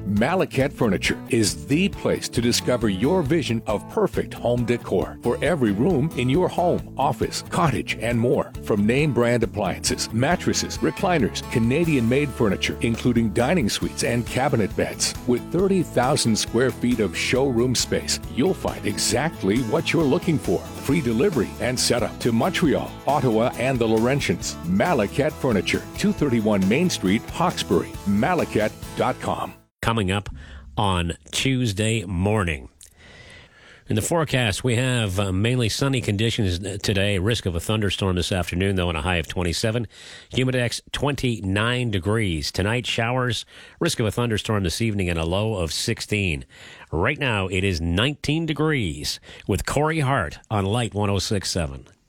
Malacat Furniture is the place to discover your vision of perfect home decor for every room in your home, office, cottage, and more. From name brand appliances, mattresses, recliners, Canadian-made furniture, including dining suites and cabinet beds. With 30,000 square feet of showroom space, you'll find exactly what you're looking for. Free delivery and setup to Montreal, Ottawa, and the Laurentians. Malacat Furniture, 231 Main Street, Hawkesbury. Malacat.com. Coming up on Tuesday morning. In the forecast, we have mainly sunny conditions today. Risk of a thunderstorm this afternoon, though, and a high of 27. Humidex, 29 degrees. Tonight, showers. Risk of a thunderstorm this evening and a low of 16. Right now, it is 19 degrees with Corey Hart on Light 106.7.